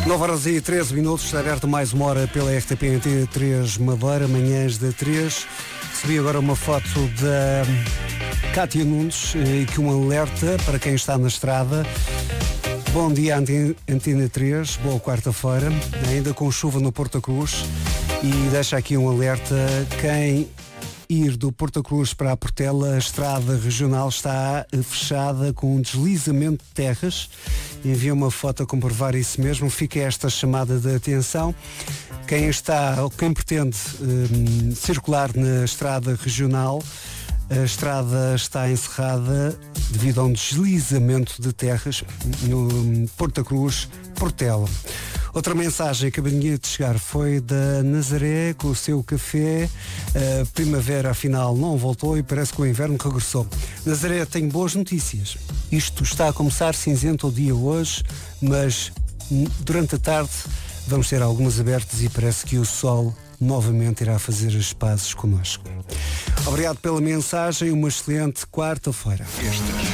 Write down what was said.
9h13, está aberto mais uma hora pela RTP Antena 3 Madeira, manhãs da 3. Recebi agora uma foto da Cátia Nunes e que um alerta para quem está na estrada. Bom dia, Antena 3, boa quarta-feira, ainda com chuva no Porto Cruz, e deixa aqui um alerta: quem ir do Porto Cruz para a Portela, a estrada regional está fechada com um deslizamento de terras. Envia uma foto a comprovar isso mesmo. Fica esta chamada de atenção. Quem está ou quem pretende circular na estrada regional, a estrada está encerrada devido a um deslizamento de terras no Porto Cruz, Portela. Outra mensagem que acabou de chegar foi da Nazaré com o seu café. A primavera afinal não voltou e parece que o inverno regressou. Nazaré, tenho boas notícias. Isto está a começar cinzento o dia hoje, mas durante a tarde vamos ter algumas abertas e parece que o sol novamente irá fazer as pazes connosco. Obrigado pela mensagem, uma excelente quarta-feira.